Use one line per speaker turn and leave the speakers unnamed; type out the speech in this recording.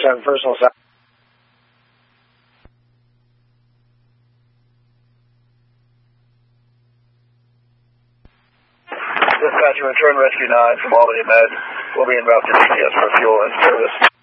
7 personal side.
Dispatch, return Rescue 9 from Albany Med. We'll be en route to DPS for fuel and service.